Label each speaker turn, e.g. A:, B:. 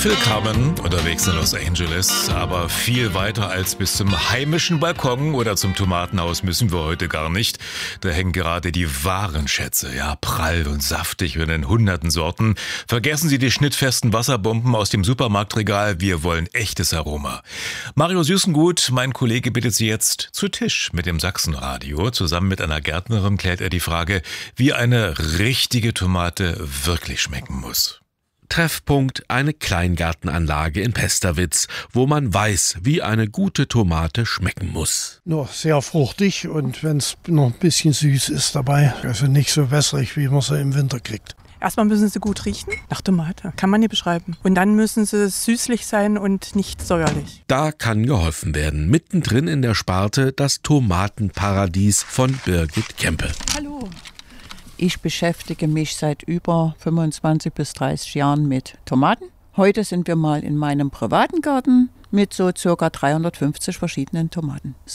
A: Phil Carmen unterwegs in Los Angeles, aber viel weiter als bis zum heimischen Balkon oder zum Tomatenhaus müssen wir heute gar nicht. Da hängen gerade die wahren Schätze, ja, prall und saftig und in hunderten Sorten. Vergessen Sie die schnittfesten Wasserbomben aus dem Supermarktregal, wir wollen echtes Aroma. Mario Süßengut, mein Kollege, bittet Sie jetzt zu Tisch mit dem Sachsenradio. Zusammen mit einer Gärtnerin klärt er die Frage, wie eine richtige Tomate wirklich schmecken muss.
B: Treffpunkt eine Kleingartenanlage in Pesterwitz, wo man weiß, wie eine gute Tomate schmecken muss.
C: Nur sehr fruchtig und wenn es noch ein bisschen süß ist dabei, also nicht so wässrig, wie man sie im Winter kriegt.
D: Erstmal müssen sie gut riechen, nach Tomate, kann man nicht beschreiben. Und dann müssen sie süßlich sein und nicht säuerlich.
B: Da kann geholfen werden. Mittendrin in der Sparte das Tomatenparadies von Birgit Kempe.
D: Hallo.
E: Ich beschäftige mich seit über 25 bis 30 Jahren mit Tomaten. Heute sind wir mal in meinem privaten Garten mit so ca. 350 verschiedenen Tomaten.